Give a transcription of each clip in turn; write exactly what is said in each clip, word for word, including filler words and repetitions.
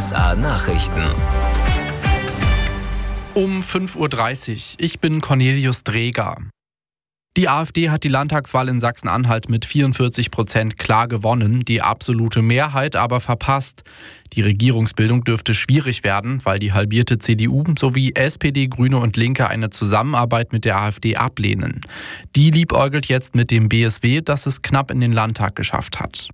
S A Nachrichten. Um fünf Uhr dreißig. Ich bin Cornelius Dreger. Die AfD hat die Landtagswahl in Sachsen-Anhalt mit vierundvierzig Prozent klar gewonnen, die absolute Mehrheit aber verpasst. Die Regierungsbildung dürfte schwierig werden, weil die halbierte C D U sowie S P D, Grüne und Linke eine Zusammenarbeit mit der AfD ablehnen. Die liebäugelt jetzt mit dem B S W, das es knapp in den Landtag geschafft hat.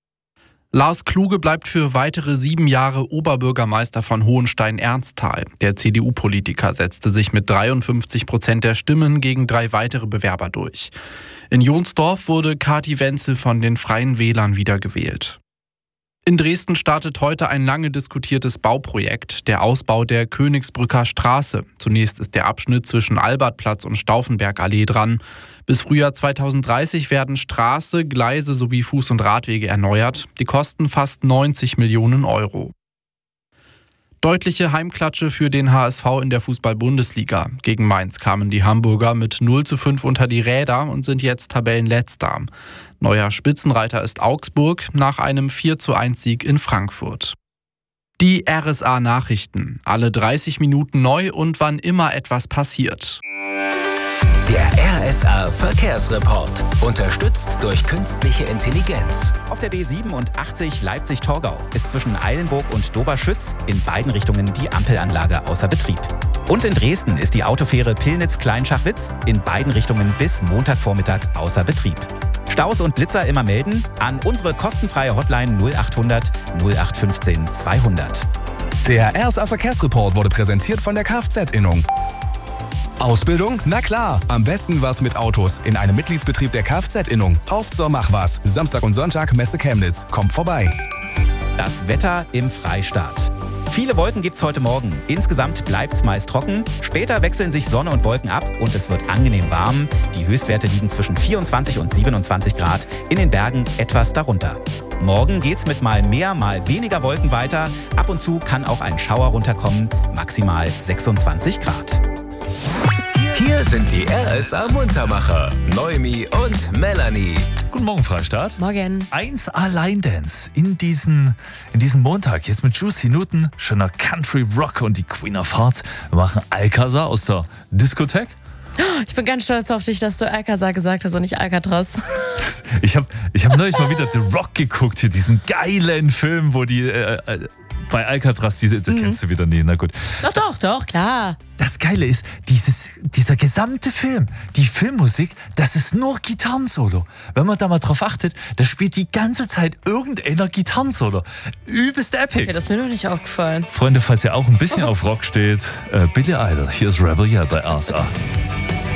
Lars Kluge bleibt für weitere sieben Jahre Oberbürgermeister von Hohenstein-Ernsthal. Der C D U-Politiker setzte sich mit dreiundfünfzig Prozent der Stimmen gegen drei weitere Bewerber durch. In Jonsdorf wurde Kati Wenzel von den Freien Wählern wiedergewählt. In Dresden startet heute ein lange diskutiertes Bauprojekt, der Ausbau der Königsbrücker Straße. Zunächst ist der Abschnitt zwischen Albertplatz und Stauffenbergallee dran. Bis Frühjahr zweitausenddreißig werden Straße, Gleise sowie Fuß- und Radwege erneuert. Die kosten fast neunzig Millionen Euro. Deutliche Heimklatsche für den H S V in der Fußball-Bundesliga. Gegen Mainz kamen die Hamburger mit null zu fünf unter die Räder und sind jetzt Tabellenletzter. Neuer Spitzenreiter ist Augsburg nach einem vier zu eins Sieg in Frankfurt. Die R S A Nachrichten. Alle dreißig Minuten neu und wann immer etwas passiert. Der R S A Verkehrsreport. Unterstützt durch künstliche Intelligenz. Auf der B siebenundachtzig Leipzig-Torgau ist zwischen Eilenburg und Doberschütz in beiden Richtungen die Ampelanlage außer Betrieb. Und in Dresden ist die Autofähre Pillnitz-Kleinschachwitz in beiden Richtungen bis Montagvormittag außer Betrieb. Staus und Blitzer immer melden an unsere kostenfreie Hotline null achthundert null acht fünfzehn zweihundert. Der R S A Verkehrsreport wurde präsentiert von der Kfz-Innung. Ausbildung? Na klar, am besten was mit Autos in einem Mitgliedsbetrieb der Kfz-Innung. Auf zur Mach was. Samstag und Sonntag Messe Chemnitz. Kommt vorbei. Das Wetter im Freistaat. Viele Wolken gibt's heute Morgen. Insgesamt bleibt's meist trocken. Später wechseln sich Sonne und Wolken ab und es wird angenehm warm. Die Höchstwerte liegen zwischen vierundzwanzig und siebenundzwanzig Grad, in den Bergen etwas darunter. Morgen geht's mit mal mehr, mal weniger Wolken weiter. Ab und zu kann auch ein Schauer runterkommen, maximal sechsundzwanzig Grad. Hier sind die R S A Muntermacher, Noemi und Melanie. Guten Morgen, Freistaat. Morgen. Eins allein Dance in diesen, in diesem Montag. Jetzt mit Juicy Newton, schöner Country Rock und die Queen of Hearts. Wir machen Alcazar aus der Diskothek. Ich bin ganz stolz auf dich, dass du Alcazar gesagt hast und nicht Alcatraz. Das, ich habe ich hab neulich mal wieder The Rock geguckt, hier diesen geilen Film, wo die äh, äh, bei Alcatraz, diese, das mhm. kennst du wieder nie, na gut. Doch, doch, doch, klar. Das Geile ist, dieses, dieser gesamte Film, die Filmmusik, das ist nur Gitarrensolo. Wenn man da mal drauf achtet, da spielt die ganze Zeit irgendeiner Gitarrensolo. Übelst epic. Okay, das ist mir noch nicht aufgefallen. Freunde, falls ihr auch ein bisschen auf Rock steht, äh, Billy Idol, hier ist Rebel Yeah bei R S A.